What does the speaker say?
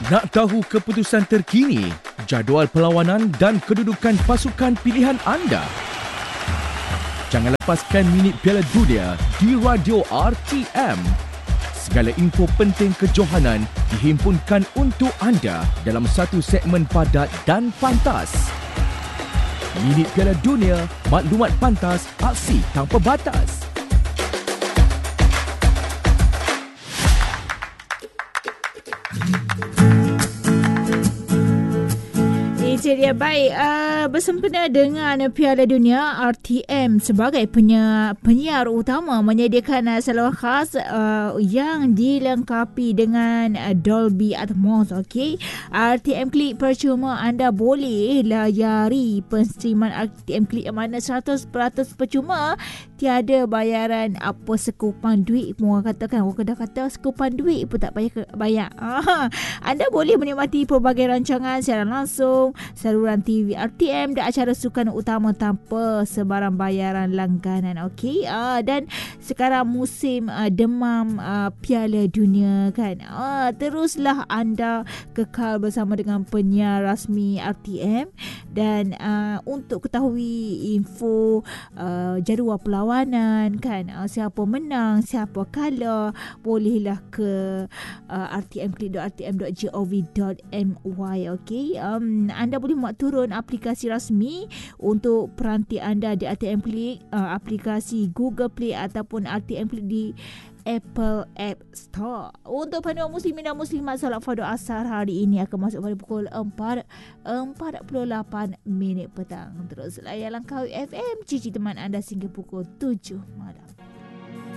Nak tahu keputusan terkini, jadual perlawanan dan kedudukan pasukan pilihan anda? Jangan lepaskan minit Piala Dunia di Radio RTM. Segala info penting kejohanan dihimpunkan untuk anda dalam satu segmen padat dan pantas. Minit Piala Dunia, maklumat pantas, aksi tanpa batas. Itu dia. Baik, bersempena dengan Piala Dunia, RTM sebagai penyiar utama menyediakan saluran khas yang dilengkapi dengan Dolby Atmos. Okay, RTM Klik percuma. Anda boleh layari penstreaman RTM Klik yang mana 100% percuma, tiada bayaran apa sekupan duit pun. Orang katakan, orang dah kata sekupan duit pun tak payah bayar. Anda boleh menikmati pelbagai rancangan secara langsung, saluran TV RTM dan acara sukan utama tanpa sebarang bayaran langganan. Okey, dan sekarang musim demam Piala Dunia kan. Teruslah anda kekal bersama dengan penyiar rasmi RTM dan untuk ketahui info jadual perlawanan kan, siapa menang, siapa kalah, bolehlah ke rtmklik.rtm.gov.my. okey, anda boleh muat turun aplikasi rasmi untuk peranti anda di RTM Klik, aplikasi Google Play ataupun RTM Klik di Apple App Store. Untuk panduan muslimin dan muslimat, salat fardu asar hari ini akan masuk pada pukul 4.48 petang. Terus layan Langkawi FM, cici teman anda sehingga pukul 7 malam.